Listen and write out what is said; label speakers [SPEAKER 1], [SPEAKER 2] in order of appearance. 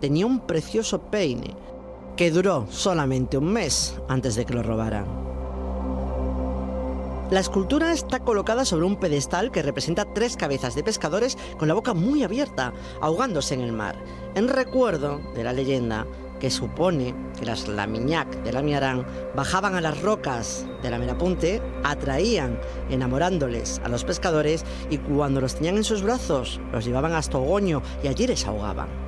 [SPEAKER 1] tenía un precioso peine que duró solamente un mes antes de que lo robaran. La escultura está colocada sobre un pedestal que representa 3 cabezas de pescadores con la boca muy abierta, ahogándose en el mar, en recuerdo de la leyenda que supone que las Lamiñac de Lamiarán bajaban a las rocas de la Merapunte, atraían enamorándoles a los pescadores y cuando los tenían en sus brazos los llevaban hasta Ogoño y allí les ahogaban.